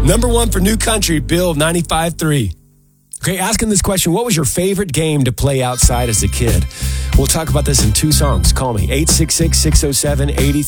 Number one for New Country, Bill 95.3. Okay, asking this question, what was your favorite game to play outside as a kid? We'll talk about this in two songs. Call me, 866-607-83.